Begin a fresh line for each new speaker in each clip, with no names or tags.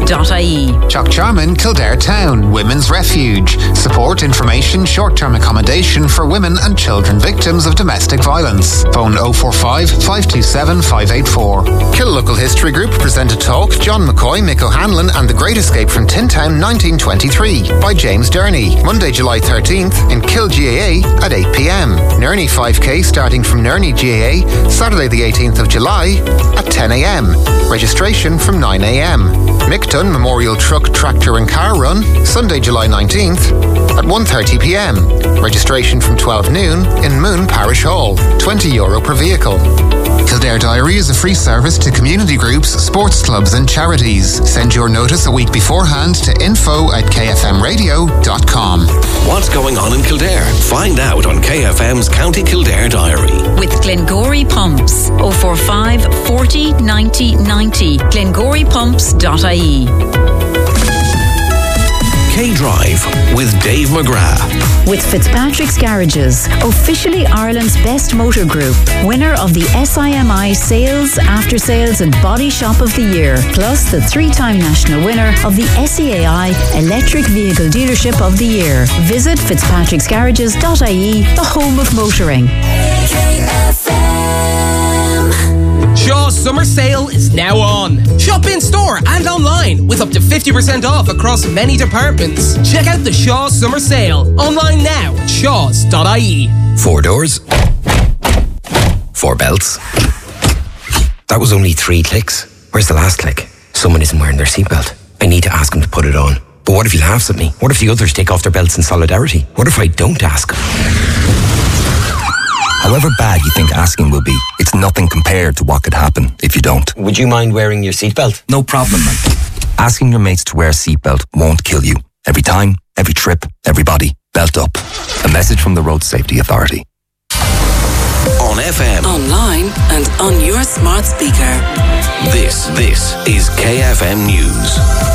KildarePumps.ie.
Chuckcharman, Kildare Town, Women's Refuge. Support, information, short-term accommodation for women and children victims of domestic violence. Phone 045 527 584. Kill Local History Group present a talk, John McCoy, Mick O'Hanlon and the Great Escape from Tin Town 1923 by James Durney. Monday, July 13th in Kill GAA at 8 p.m. Nerney 5K starting from Nerney GAA Saturday the 18th of July at 10 a.m. Registration from 9 a.m. Micton Memorial Truck, Tractor and Car Run Sunday, July 19th at 1:30 p.m. Registration from 12 noon in Moon Parish Hall. €20 per vehicle. Kildare Diary is a free service to community groups, sports clubs and charities. Send your notice a week beforehand to info@kfmradio.com.
What's going on in Kildare? Find out on KFM's County Kildare Diary.
With Glengorry Pumps. 045 40 90 90. GlengorryPumps.ie.
K-Drive with Dave McGrath.
With Fitzpatrick's Garages, officially Ireland's best motor group, winner of the SIMI Sales, After Sales and Body Shop of the Year, plus the 3-time national winner of the SEAI Electric Vehicle Dealership of the Year. Visit fitzpatricksgarages.ie, the home of motoring.
Shaw's summer sale is now on. Shop in store and online with up to 50% off across many departments. Check out the Shaw's summer sale online now at shaws.ie.
4 doors, 4 belts. That was only 3 clicks. Where's the last click? Someone isn't wearing their seatbelt. I need to ask him to put it on. But what if he laughs at me? What if the others take off their belts in solidarity? What if I don't ask?
However bad you think asking will be, it's nothing compared to what could happen if you don't.
Would you mind wearing your seatbelt?
No problem, man. Asking your mates to wear a seatbelt won't kill you. Every time, every trip, everybody, belt up. A message from the Road Safety Authority.
On FM.
Online and on your smart speaker.
This is KFM News.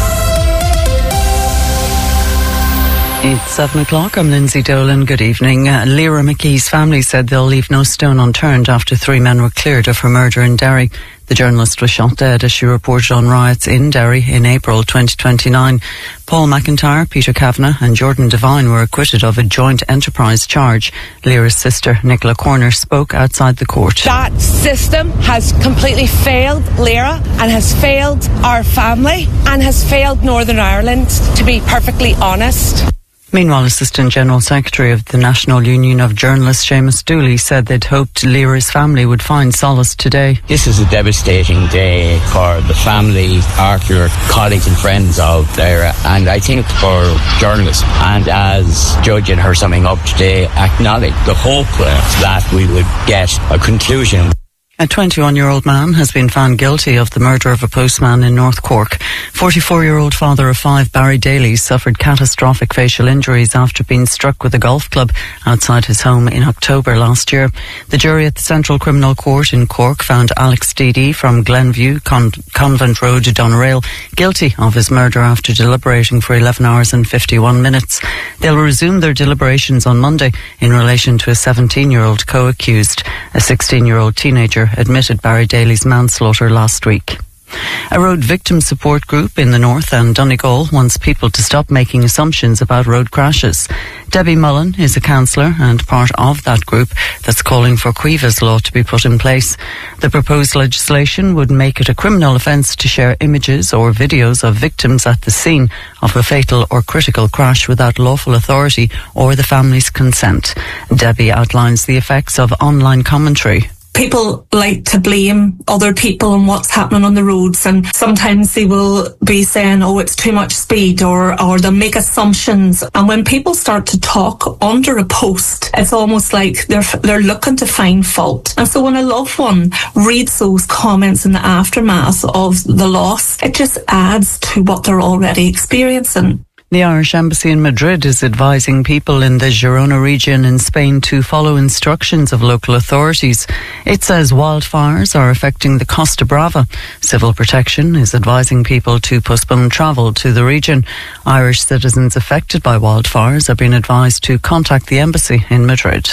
It's 7 o'clock. I'm Lindsay Dolan. Good evening. Lyra McKee's family said they'll leave no stone unturned after 3 men were cleared of her murder in Derry. The journalist was shot dead as she reported on riots in Derry in April 2029. Paul McIntyre, Peter Kavanagh and Jordan Devine were acquitted of a joint enterprise charge. Lyra's sister, Nicola Corner, spoke outside the court.
That system has completely failed Lyra and has failed our family and has failed Northern Ireland, to be perfectly honest.
Meanwhile, Assistant General Secretary of the National Union of Journalists, Seamus Dooley, said they'd hoped Lyra's family would find solace today.
This is a devastating day for the family, Arthur, colleagues and friends of Lyra, and I think for journalists. And as judging her summing up today, acknowledge the hope that we would get a conclusion.
A 21-year-old man has been found guilty of the murder of a postman in North Cork. 44-year-old father of 5, Barry Daly, suffered catastrophic facial injuries after being struck with a golf club outside his home in October last year. The jury at the Central Criminal Court in Cork found Alex Deedy from Glenview, Convent Road, Doneraile, guilty of his murder after deliberating for 11 hours and 51 minutes. They'll resume their deliberations on Monday in relation to a 17-year-old co-accused. A 16-year-old teenager admitted Barry Daly's manslaughter last week. A road victim support group in the north and Donegal wants people to stop making assumptions about road crashes. Debbie Mullen is a councillor and part of that group that's calling for Cuiva's law to be put in place. The proposed legislation would make it a criminal offence to share images or videos of victims at the scene of a fatal or critical crash without lawful authority or the family's consent. Debbie outlines the effects of online commentary.
People like to blame other people on what's happening on the roads, and sometimes they will be saying, oh, it's too much speed, or they'll make assumptions. And when people start to talk under a post, it's almost like they're looking to find fault. And so when a loved one reads those comments in the aftermath of the loss, it just adds to what they're already experiencing.
The Irish Embassy in Madrid is advising people in the Girona region in Spain to follow instructions of local authorities. It says wildfires are affecting the Costa Brava. Civil Protection is advising people to postpone travel to the region. Irish citizens affected by wildfires are being advised to contact the embassy in Madrid.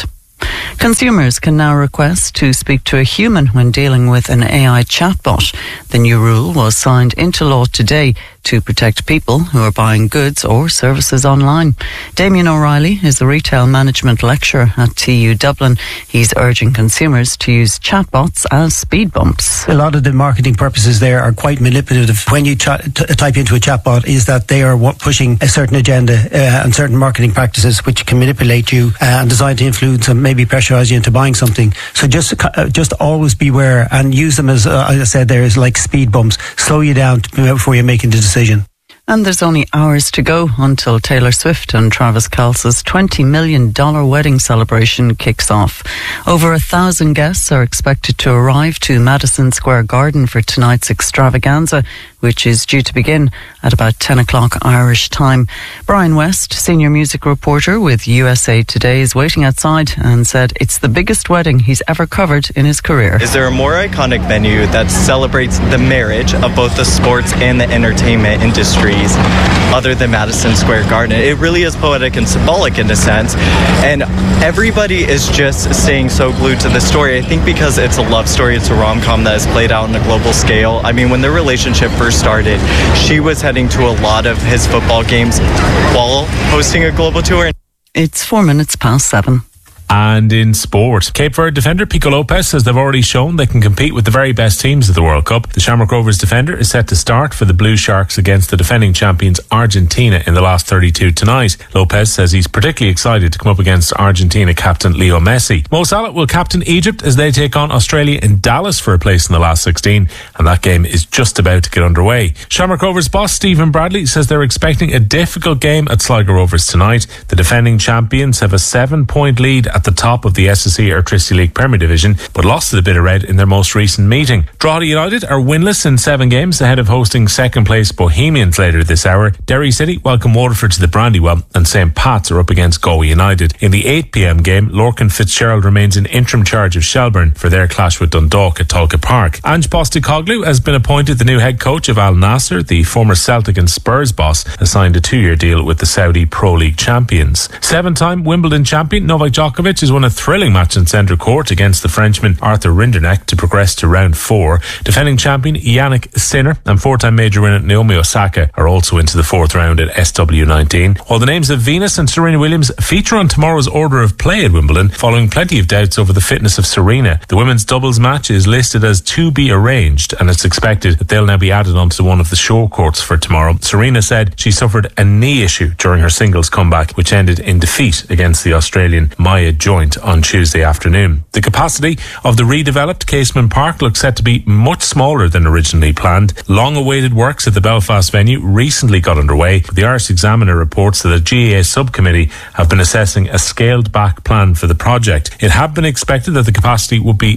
Consumers can now request to speak to a human when dealing with an AI chatbot. The new rule was signed into law today to protect people who are buying goods or services online. Damien O'Reilly is a retail management lecturer at TU Dublin. He's urging consumers to use chatbots as speed bumps.
A lot of the marketing purposes there are quite manipulative. When you type into a chatbot, is that they are pushing a certain agenda and certain marketing practices which can manipulate you and designed to influence and maybe pressurize you into buying something. So just always beware and use them as I said there, is like speed bumps. Slow you down before you're making the decision.
And there's only hours to go until Taylor Swift and Travis Kelce's $20 million wedding celebration kicks off. Over 1,000 guests are expected to arrive to Madison Square Garden for tonight's extravaganza, which is due to begin at about 10 o'clock Irish time. Brian West, senior music reporter with USA Today, is waiting outside and said it's the biggest wedding he's ever covered in his career.
Is there a more iconic venue that celebrates the marriage of both the sports and the entertainment industries other than Madison Square Garden? It really is poetic and symbolic in a sense, and everybody is just staying so glued to the story. I think because it's a love story, it's a rom-com that is played out on a global scale. I mean, when their relationship first started, she was heading to a lot of his football games while hosting a global tour.
It's 4 minutes past 7.
And in sport, Cape Verde defender Pico Lopez says they've already shown they can compete with the very best teams of the World Cup. The Shamrock Rovers defender is set to start for the Blue Sharks against the defending champions Argentina in the last 32 tonight. Lopez says he's particularly excited to come up against Argentina captain Leo Messi. Mo Salah will captain Egypt as they take on Australia in Dallas for a place in the last 16, and that game is just about to get underway. Shamrock Rovers boss Stephen Bradley says they're expecting a difficult game at Sligo Rovers tonight. The defending champions have a 7-point lead at the top of the SSE Airtricity League Premier Division, but lost to the Bit of Red in their most recent meeting. Drogheda United are winless in 7 games ahead of hosting second place Bohemians later this hour. Derry City welcome Waterford to the Brandywell, and St. Pat's are up against Galway United. In the 8pm game, Lorcan Fitzgerald remains in interim charge of Shelbourne for their clash with Dundalk at Tolka Park. Ange Postecoglou has been appointed the new head coach of Al Nassr. The former Celtic and Spurs boss has signed a 2-year deal with the Saudi Pro League champions. 7-time Wimbledon champion Novak Djokovic has won a thrilling match in centre court against the Frenchman Arthur Rinderknecht to progress to round 4. Defending champion Yannick Sinner and 4-time major winner Naomi Osaka are also into the 4th round at SW19. While the names of Venus and Serena Williams feature on tomorrow's order of play at Wimbledon, following plenty of doubts over the fitness of Serena. The women's doubles match is listed as to be arranged, and it's expected that they'll now be added onto one of the show courts for tomorrow. Serena said she suffered a knee issue during her singles comeback, which ended in defeat against the Australian Maya Joint on Tuesday afternoon. The capacity of the redeveloped Casement Park looks set to be much smaller than originally planned. Long-awaited works at the Belfast venue recently got underway. The Irish Examiner reports that a GAA subcommittee have been assessing a scaled-back plan for the project. It had been expected that the capacity would be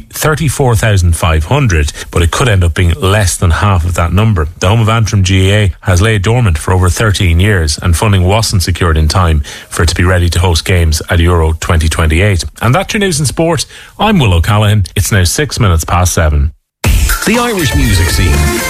34,500, but it could end up being less than half of that number. The home of Antrim GAA has laid dormant for over 13 years, and funding wasn't secured in time for it to be ready to host games at Euro 2028. And that's your news in sport. I'm Will O'Callaghan. It's now 6 minutes past 7.
The Irish music scene